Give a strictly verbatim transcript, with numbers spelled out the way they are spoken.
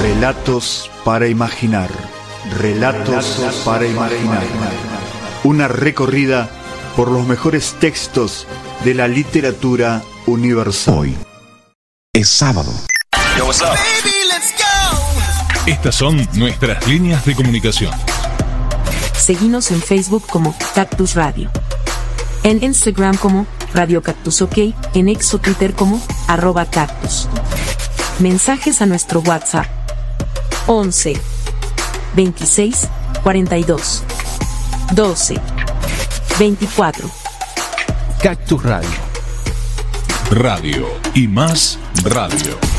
Relatos para imaginar. Relatos para imaginar. Una recorrida por los mejores textos de la literatura universal. Hoy es sábado. Yo, what's up? Baby, let's go. Estas son nuestras líneas de comunicación. Seguinos en Facebook como Cactus Radio, en Instagram como Radio Cactus OK, en X o Twitter como arroba cactus. Mensajes a nuestro WhatsApp once veintiséis cuarenta y dos doce veinticuatro. Cactus Radio. Radio y más radio.